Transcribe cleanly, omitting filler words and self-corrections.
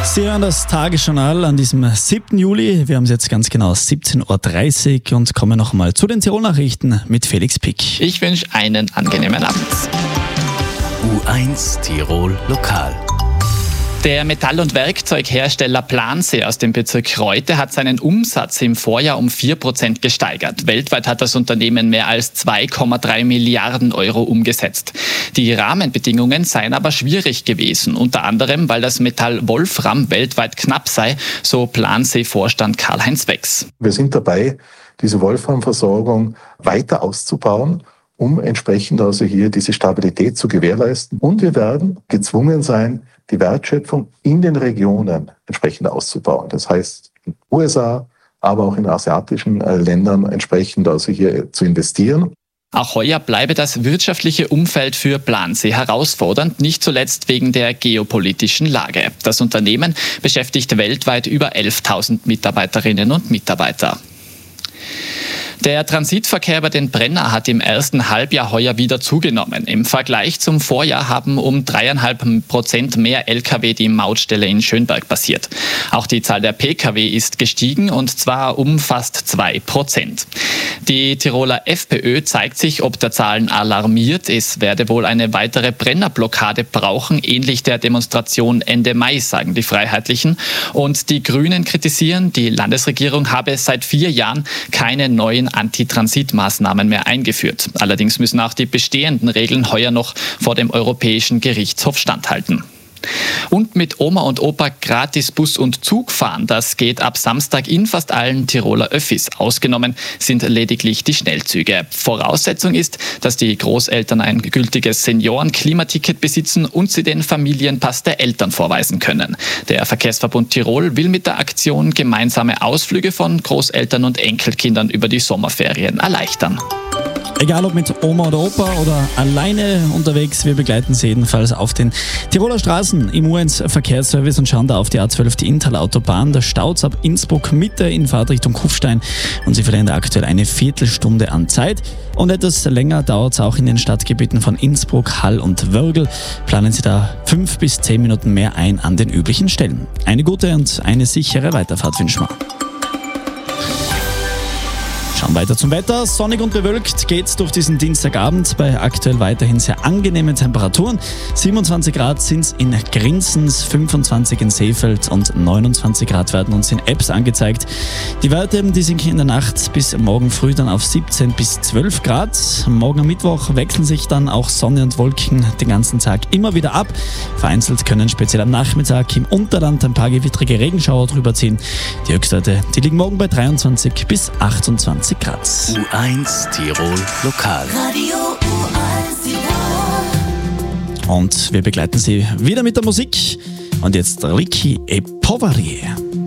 Sie hören das Tagesjournal an diesem 7. Juli. Wir haben es jetzt ganz genau 17.30 Uhr und kommen noch einmal zu den Tirol-Nachrichten mit Felix Pick. Ich wünsche einen angenehmen Abend. U1 Tirol Lokal. Der Metall- und Werkzeughersteller Plansee aus dem Bezirk Reute hat seinen Umsatz im Vorjahr um 4% gesteigert. Weltweit hat das Unternehmen mehr als 2,3 Milliarden Euro umgesetzt. Die Rahmenbedingungen seien aber schwierig gewesen, unter anderem, weil das Metall Wolfram weltweit knapp sei, so Plansee-Vorstand Karl-Heinz Wex. Wir sind dabei, diese Wolframversorgung weiter auszubauen, um entsprechend also hier diese Stabilität zu gewährleisten. Und wir werden gezwungen sein, die Wertschöpfung in den Regionen entsprechend auszubauen. Das heißt, in den USA, aber auch in asiatischen Ländern entsprechend also hier zu investieren. Auch heuer bleibe das wirtschaftliche Umfeld für Plansee herausfordernd, nicht zuletzt wegen der geopolitischen Lage. Das Unternehmen beschäftigt weltweit über 11.000 Mitarbeiterinnen und Mitarbeiter. Der Transitverkehr über den Brenner hat im ersten Halbjahr heuer wieder zugenommen. Im Vergleich zum Vorjahr haben um 3,5% mehr Lkw die Mautstelle in Schönberg passiert. Auch die Zahl der Pkw ist gestiegen und zwar um fast 2%. Die Tiroler FPÖ zeigt sich ob der Zahlen alarmiert. Es werde wohl eine weitere Brennerblockade brauchen, ähnlich der Demonstration Ende Mai, sagen die Freiheitlichen. Und die Grünen kritisieren, die Landesregierung habe seit 4 Jahren keine neuen Antitransitmaßnahmen mehr eingeführt. Allerdings müssen auch die bestehenden Regeln heuer noch vor dem Europäischen Gerichtshof standhalten. Und mit Oma und Opa gratis Bus und Zug fahren, das geht ab Samstag in fast allen Tiroler Öffis. Ausgenommen sind lediglich die Schnellzüge. Voraussetzung ist, dass die Großeltern ein gültiges Senioren-Klimaticket besitzen und sie den Familienpass der Eltern vorweisen können. Der Verkehrsverbund Tirol will mit der Aktion gemeinsame Ausflüge von Großeltern und Enkelkindern über die Sommerferien erleichtern. Egal ob mit Oma oder Opa oder alleine unterwegs, wir begleiten Sie jedenfalls auf den Tiroler Straßen im U1 Verkehrsservice und schauen da auf die A12, die Inntal-Autobahn. Da staut's ab Innsbruck Mitte in Fahrtrichtung Kufstein und Sie verlieren da aktuell eine Viertelstunde an Zeit. Und etwas länger dauert's auch in den Stadtgebieten von Innsbruck, Hall und Wörgl. Planen Sie da 5 bis 10 Minuten mehr ein an den üblichen Stellen. Eine gute und eine sichere Weiterfahrt wünschen wir. Schauen weiter zum Wetter. Sonnig und bewölkt geht's durch diesen Dienstagabend bei aktuell weiterhin sehr angenehmen Temperaturen. 27 Grad sind's in Grinzens, 25 in Seefeld und 29 Grad werden uns in Ebbs angezeigt. Die Werte, die sinken in der Nacht bis morgen früh dann auf 17 bis 12 Grad. Morgen am Mittwoch wechseln sich dann auch Sonne und Wolken den ganzen Tag immer wieder ab. Vereinzelt können speziell am Nachmittag im Unterland ein paar gewittrige Regenschauer drüber ziehen. Die Höchstwerte, die liegen morgen bei 23 bis 28 Grad. U1 Tirol Lokal. Radio U1 Tirol. Und wir begleiten Sie wieder mit der Musik. Und jetzt Ricky e Poveri.